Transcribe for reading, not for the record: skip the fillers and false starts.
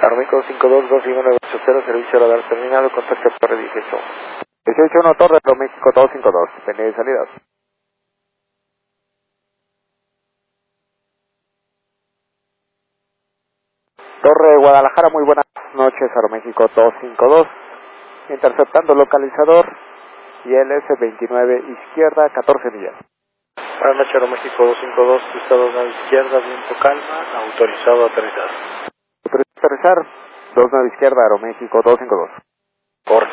Aeroméxico 252, 25980, servicio radar terminado, contacto Torre 18. 181 Torre, Aeroméxico 252, depende de salida. Torre Guadalajara, muy buenas noches, Aeroméxico 252, interceptando localizador, ILS 29 izquierda, 14 millas. Buenas noches, Aeroméxico 252, estado nave izquierda, viento calma, autorizado a aterrizar. Autorizado a aterrizar, 29 izquierda, Aeroméxico 252.